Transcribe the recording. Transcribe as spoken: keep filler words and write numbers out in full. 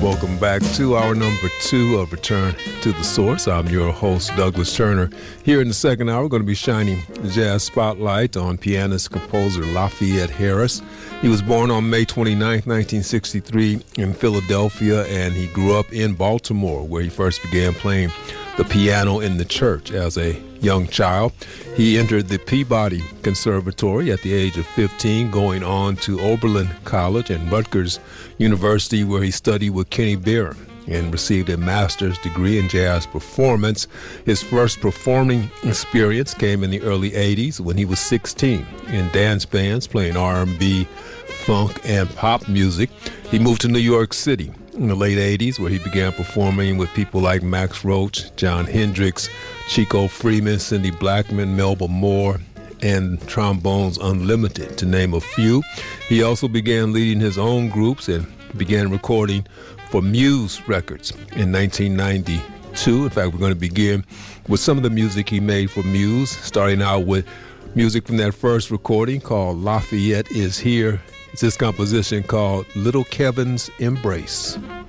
Welcome back to our number two of Return to the Source. I'm your host, Douglas Turner. Here in the second hour, we're going to be shining the jazz spotlight on pianist-composer Lafayette Harris. He was born on May twenty-ninth, nineteen sixty-three in Philadelphia, and he grew up in Baltimore, where he first began playing the piano in the church as a young child. He entered the Peabody Conservatory at the age of fifteen, going on to Oberlin College and Rutgers University, where he studied with Kenny Barron and received a master's degree in jazz performance. His first performing experience came in the early eighties when he was sixteen in dance bands playing R and B, funk, and pop music. He moved to New York City in the late eighties, where he began performing with people like Max Roach, John Hendricks, Chico Freeman, Cindy Blackman, Melba Moore, and Trombones Unlimited, to name a few. He also began leading his own groups and began recording for Muse Records in nineteen ninety-two. In fact, we're going to begin with some of the music he made for Muse, starting out with music from that first recording called Lafayette Is Here. It's this composition called Little Kevin's Embrace.